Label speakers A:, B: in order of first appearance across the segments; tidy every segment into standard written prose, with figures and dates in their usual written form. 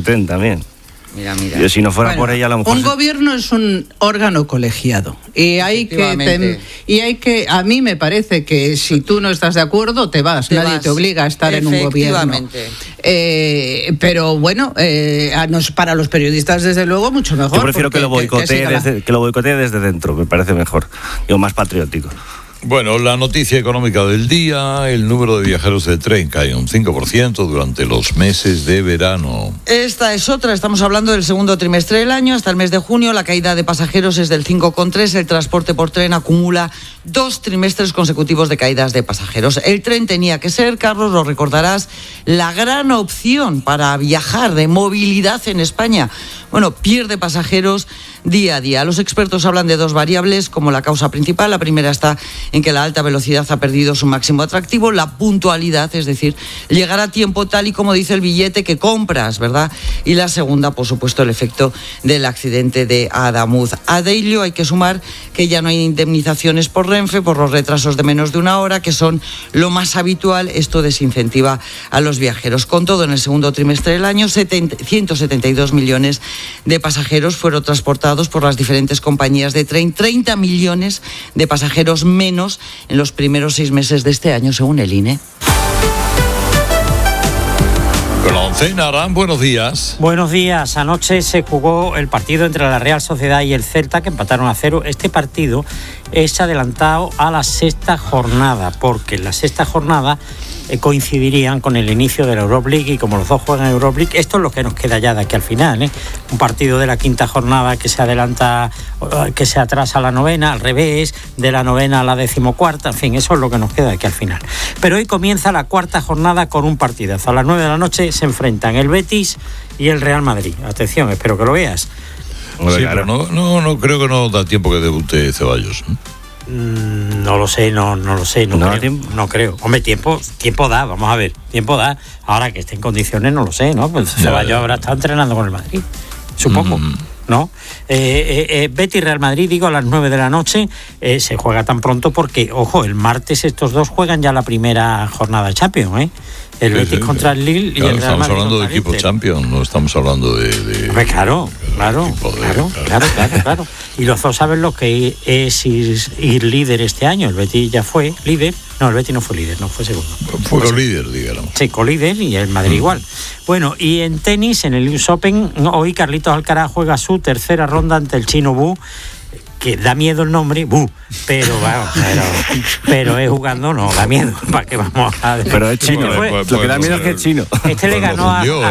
A: Petén también.
B: Mira.
A: Yo, si no fuera por ella, a lo mejor...
C: Un gobierno es un órgano colegiado y hay que a mí me parece que si tú no estás de acuerdo te vas. Nadie te obliga a estar en un gobierno. Pero bueno, para los periodistas desde luego mucho mejor.
A: Yo prefiero que lo boicotee desde dentro, me parece mejor, digo, más patriótico.
D: Bueno, la noticia económica del día: el número de viajeros de tren cae un 5% durante los meses de verano.
B: Esta es otra, estamos hablando del segundo trimestre del año. Hasta el mes de junio la caída de pasajeros es del 5,3%. El transporte por tren acumula 2 trimestres consecutivos de caídas de pasajeros. El tren tenía que ser, Carlos, lo recordarás, la gran opción para viajar, de movilidad en España. Bueno, pierde pasajeros día a día. Los expertos hablan de 2 variables como la causa principal. La primera está en que la alta velocidad ha perdido su máximo atractivo, la puntualidad, es decir, llegar a tiempo tal y como dice el billete que compras, ¿verdad? Y la segunda, por supuesto, el efecto del accidente de Adamuz. A ello hay que sumar que ya no hay indemnizaciones por Renfe por los retrasos de menos de una hora, que son lo más habitual. Esto desincentiva a los viajeros. Con todo, en el segundo trimestre del año, 172 millones de pasajeros fueron transportados por las diferentes compañías de tren, 30 millones de pasajeros menos en los primeros 6 meses de este año, según el INE.
D: Con la oncena, Arán, buenos días.
E: Buenos días. Anoche se jugó el partido entre la Real Sociedad y el Celta, que empataron a 0. Este partido es adelantado a la 6ª jornada, porque en la 6ª jornada coincidirían con el inicio de la Europa League, y como los dos juegan en Europa League, esto es lo que nos queda ya de aquí al final, un partido de la 5ª jornada que se adelanta, que se atrasa a la 9ª, al revés, de la 9ª a la 14ª, en fin, eso es lo que nos queda de aquí al final. Pero hoy comienza la 4ª jornada con un partidazo. A las 9 de la noche se enfrentan el Betis y el Real Madrid. Atención, espero que lo veas.
D: Sí, pero no creo que no da tiempo que debute Ceballos, ¿no?
E: No lo sé, no creo. Hombre, tiempo da, vamos a ver, tiempo da. Ahora que esté en condiciones, no lo sé, ¿no? Pues Ceballos habrá estado entrenando con el Madrid, supongo, ¿no? Betis Real Madrid, digo, a las 9 de la noche. Se juega tan pronto porque, ojo, el martes estos dos juegan ya la primera jornada de Champions, El Betis contra el Lille, claro, y el Real Madrid.
D: Estamos hablando de equipo Champions, no estamos hablando de claro. Y los dos saben lo que es ir líder este año. El Betis ya fue líder. No, el Betis no fue líder, no fue segundo. Fue colíder, digamos.
E: Sí, colíder, y el Madrid igual. Bueno, y en tenis, en el US Open, hoy Carlitos Alcaraz juega su 3ª ronda ante el chino Wu, que da miedo el nombre, pero es jugando, no da miedo. ¿Para qué vamos a ver?
A: Pero es chino, lo que da miedo es que es chino.
E: Este le ganó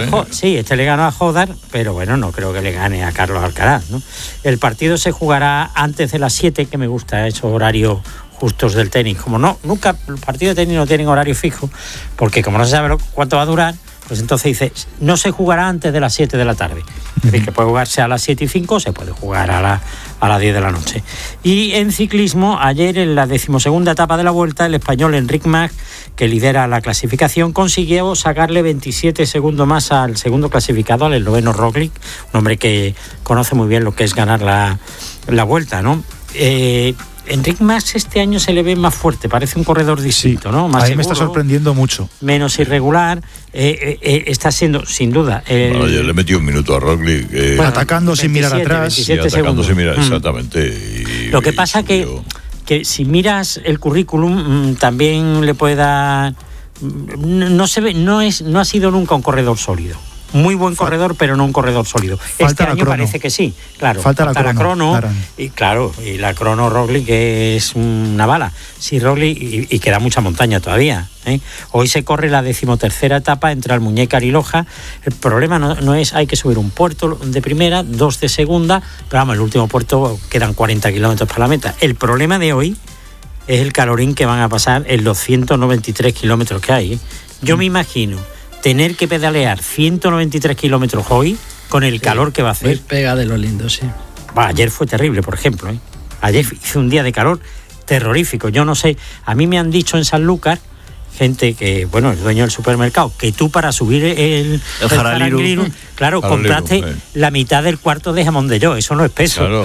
E: a Hodar, pero bueno, no creo que le gane a Carlos Alcaraz, ¿no? El partido se jugará antes de las 7, que me gusta esos horarios justos del tenis. Como nunca los partidos de tenis no tienen horario fijo, porque como no se sabe cuánto va a durar, pues entonces dice, no se jugará antes de las 7 de la tarde. Es decir, que puede jugarse a las 7:05, se puede jugar a las 10 de la noche. Y en ciclismo, ayer en la 12ª etapa de la Vuelta, el español Enric Mas, que lidera la clasificación, consiguió sacarle 27 segundos más al segundo clasificado, al esloveno Roglic, un hombre que conoce muy bien lo que es ganar la Vuelta, ¿no? Enric Mas este año se le ve más fuerte, parece un corredor distinto, ¿no? Más
F: a mí
E: seguro,
F: me está sorprendiendo mucho.
E: Menos irregular, está siendo, sin duda...
D: Yo le metí un minuto a Roglic.
F: Atacando 27, sin mirar atrás.
D: Sí, atacando sin mirar, exactamente.
E: Lo que pasa que si miras el currículum, también le puede dar... No se ve, no ha sido nunca un corredor sólido. Muy buen corredor, pero no un corredor sólido. Este año parece que sí, claro.
F: Falta la crono.
E: Y la crono Roglic es una bala. Sí, Roglic, y queda mucha montaña todavía. Hoy se corre la 13ª etapa entre Almuñécar y Loja. El problema no es, hay que subir un puerto de primera, 2 de segunda, pero vamos, el último puerto quedan 40 kilómetros para la meta. El problema de hoy es el calorín que van a pasar en los 193 kilómetros que hay. Yo me imagino tener que pedalear 193 kilómetros hoy con el calor que va a hacer.
C: Pega de lo lindo, sí.
E: Ayer fue terrible, por ejemplo. Ayer hizo un día de calor terrorífico. Yo no sé, a mí me han dicho en Sanlúcar, gente que, el dueño del supermercado, que tú para subir el Jaraliru, claro, compraste la mitad del cuarto de jamón de yo, eso no es peso. Claro,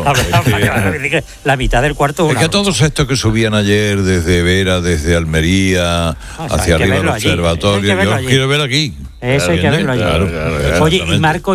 E: la mitad del cuarto.
D: Es que todos estos que subían ayer desde Vera, desde Almería, hacia arriba del observatorio, yo quiero ver aquí.
E: Eso hay que verlo allí.
D: Claro,
E: oye, y Marco,